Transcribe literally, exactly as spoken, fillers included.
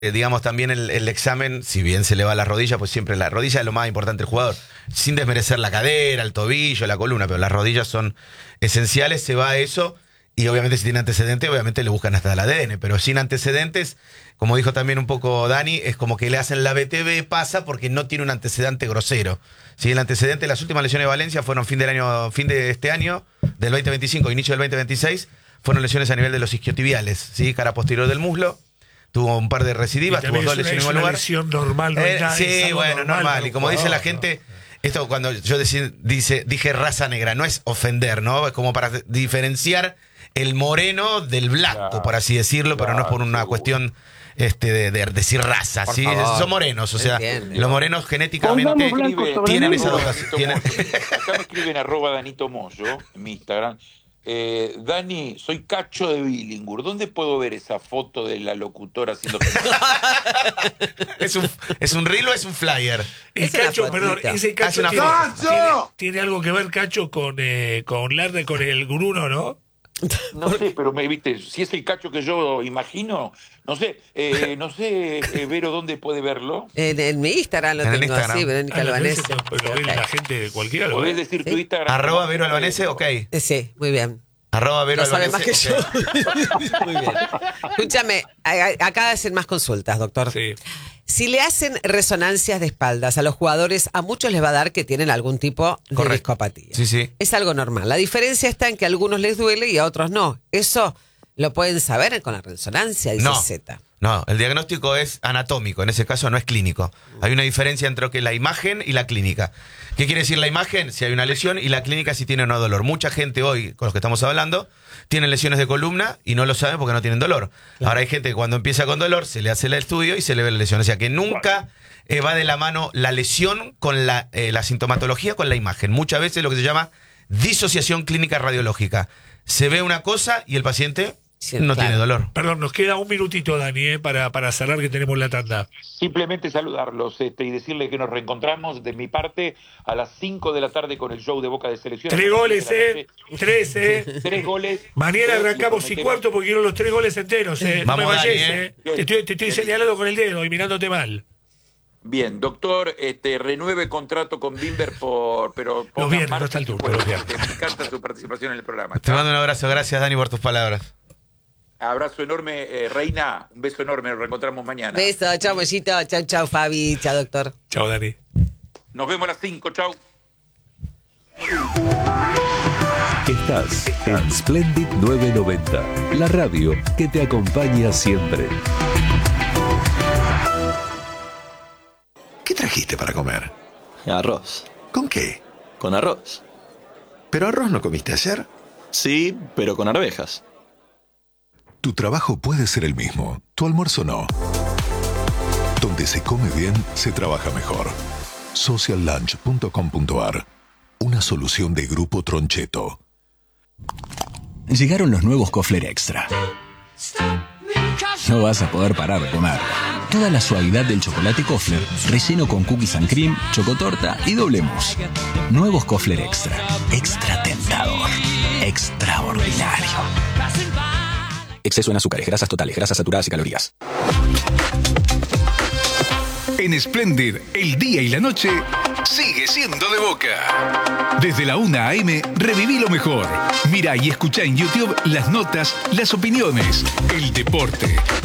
Eh, digamos, también el, el examen, si bien se le va a la rodilla, pues siempre la rodilla es lo más importante del jugador. Sin desmerecer la cadera, el tobillo, la columna, pero las rodillas son esenciales, se va a eso. Y obviamente si tiene antecedentes, obviamente le buscan hasta el A D N. Pero sin antecedentes, como dijo también un poco Dani, es como que le hacen la B T V, pasa porque no tiene un antecedente grosero. Sí, el antecedente, las últimas lesiones de Valencia fueron fin del año, fin de este año, del veinte veinticinco, inicio del veinte veintiséis, fueron lesiones a nivel de los isquiotibiales, ¿sí? Cara posterior del muslo. Tuvo un par de recidivas, tuvo dos lesiones en un lugar. Lesión normal, no eh, nada, sí, bueno, normal. normal. Y como dice la no. gente, esto cuando yo decí, dice, dije raza negra, no es ofender, ¿no? Es como para diferenciar el moreno del blanco, claro, por así decirlo, claro, pero no es por una seguro. cuestión este, de, de decir raza, por ¿sí? Favor. Son morenos, o sea, Entiende. los morenos genéticamente escribe, tienen esa dotación. Tienen... Acá me escriben arroba Danito Moyo en mi Instagram. Eh, Dani, soy Cacho de Billingur. ¿Dónde puedo ver esa foto de la locutora haciendo ¿Es un ¿Es un reel o es un flyer? El es Cacho, perdón, ese Cacho tiene, tiene, tiene algo que ver, Cacho, con, eh, con Larda, con el Bruno, ¿no? No sé, pero me viste, si es el Cacho que yo imagino, no sé, eh, no sé, eh, Vero, ¿dónde puede verlo? En, en mi Instagram lo en tengo Instagram. así, Verónica ah, Albanese. Pero lo ve la gente cualquiera. Lo ¿Podés ve. decir ¿Sí? tu Instagram? Arroba Vero Albanese, ok. Sí, muy bien. Arroba Vero Lo sabe Albanese. más que Okay. yo. Muy bien. Escúchame, acá hacen más consultas, doctor. Sí. Si le hacen resonancias de espaldas a los jugadores, a muchos les va a dar que tienen algún tipo de Correcto. discopatía. Sí, sí. Es algo normal. La diferencia está en que a algunos les duele y a otros no. Eso lo pueden saber con la resonancia, dice No. Z. No, el diagnóstico es anatómico, en ese caso no es clínico. Hay una diferencia entre lo que es la imagen y la clínica. ¿Qué quiere decir la imagen? Si hay una lesión, y la clínica si tiene o no dolor. Mucha gente hoy, con los que estamos hablando, tienen lesiones de columna y no lo saben porque no tienen dolor. Claro. Ahora hay gente que cuando empieza con dolor se le hace el estudio y se le ve la lesión. O sea que nunca eh, va de la mano la lesión con la, eh, la sintomatología con la imagen. Muchas veces lo que se llama disociación clínica radiológica. Se ve una cosa y el paciente... Sí, no claro. tiene dolor. Perdón, nos queda un minutito, Dani, eh, para, para cerrar que tenemos la tanda. Simplemente saludarlos este, y decirles que nos reencontramos de mi parte a las cinco de la tarde con el show de Boca de Selección. Tres goles, eh. Tres, eh. Tres goles. Mañana arrancamos y cuarto porque quiero los tres goles enteros, eh. Vamos, no me vayas, Dani, eh. Te estoy, te estoy señalando con el dedo y mirándote mal. Bien, doctor, este, renueve contrato con Bimber por... Pero los viernes, no está el turno. Me encanta su participación en el programa. Te mando un abrazo. Gracias, Dani, por tus palabras. Abrazo enorme, eh, Reina. Un beso enorme. Nos reencontramos mañana. Beso, chao, Mollito. Chao, chao, Fabi. Chao, doctor. Chao, Dani. Nos vemos a las cinco. Chao. Estás en Splendid nueve noventa, la radio que te acompaña siempre. ¿Qué trajiste para comer? Arroz. ¿Con qué? Con arroz. ¿Pero arroz no comiste ayer? Sí, pero con arvejas. Tu trabajo puede ser el mismo, tu almuerzo no. Donde se come bien, se trabaja mejor. social lunch punto com punto a r. Una solución de Grupo Troncheto. Llegaron los nuevos Kofler Extra. No vas a poder parar de comer. Toda la suavidad del chocolate Kofler, relleno con cookies and cream, chocotorta y doble mousse. Nuevos Kofler Extra. Extra tentador. Extraordinario. Exceso en azúcares, grasas totales, grasas saturadas y calorías. En Splendid, el día y la noche sigue siendo de Boca. Desde la una a eme, reviví lo mejor. Mira y escucha en YouTube las notas, las opiniones, el deporte,